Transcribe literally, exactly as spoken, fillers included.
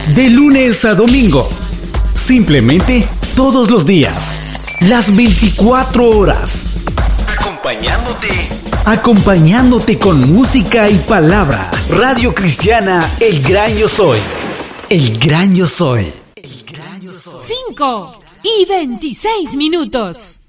De lunes a domingo. Simplemente todos los días. Las veinticuatro horas. Acompañándote. Acompañándote con música y palabra. Radio Cristiana El Gran Yo Soy. El Gran Yo Soy. El Gran Yo Soy. Cinco y veintiséis minutos.